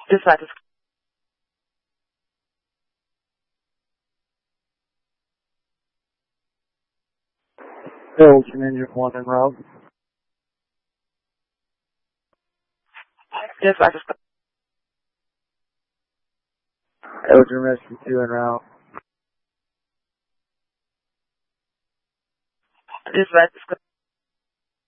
Dispatch. Belgian Engine 1 en route. Dispatch. Belgian Rescue 2 en route. Dispatch.